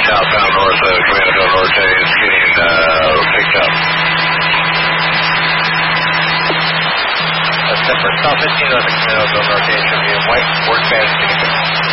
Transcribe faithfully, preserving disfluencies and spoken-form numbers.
southbound north of Camino del Norte is getting uh, picked up. That's for South fifteen on the Camino del Norte, should be a white work band.